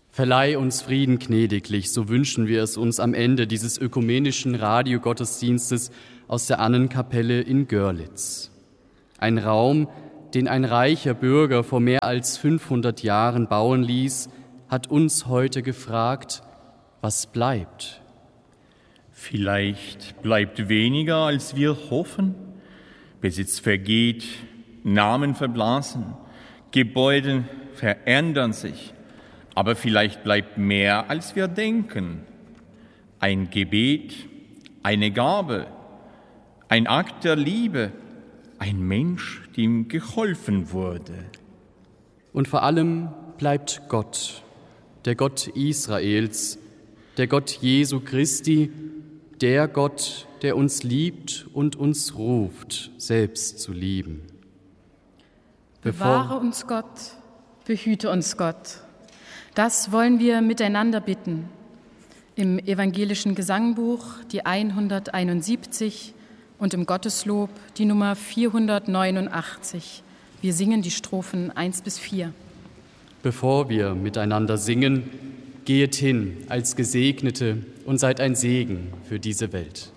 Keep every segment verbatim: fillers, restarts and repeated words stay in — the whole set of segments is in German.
Verleih uns Frieden gnädiglich, so wünschen wir es uns am Ende dieses ökumenischen Radiogottesdienstes aus der Annenkapelle in Görlitz. Ein Raum, den ein reicher Bürger vor mehr als fünfhundert Jahren bauen ließ, hat uns heute gefragt, was bleibt? Vielleicht bleibt weniger, als wir hoffen. Besitz vergeht, Namen verblasen, Gebäude verändern sich. Aber vielleicht bleibt mehr, als wir denken. Ein Gebet, eine Gabe, ein Akt der Liebe, ein Mensch, dem geholfen wurde. Und vor allem bleibt Gott, der Gott Israels, der Gott Jesu Christi, der Gott, der uns liebt und uns ruft, selbst zu lieben. Bevor Bewahre uns Gott, behüte uns Gott. Das wollen wir miteinander bitten. Im evangelischen Gesangbuch die hunderteinundsiebzig und im Gotteslob die Nummer vierhundertneunundachtzig. Wir singen die Strophen eins bis vier. Bevor wir miteinander singen, gehet hin als Gesegnete und seid ein Segen für diese Welt.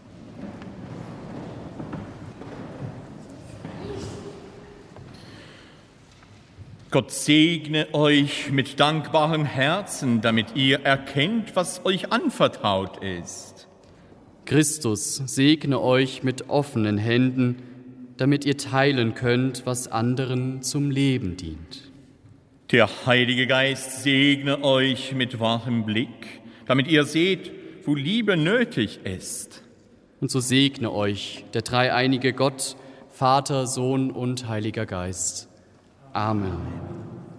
Gott segne euch mit dankbaren Herzen, damit ihr erkennt, was euch anvertraut ist. Christus segne euch mit offenen Händen, damit ihr teilen könnt, was anderen zum Leben dient. Der Heilige Geist segne euch mit wachem Blick, damit ihr seht, wo Liebe nötig ist. Und so segne euch der dreieinige Gott, Vater, Sohn und Heiliger Geist. Amen.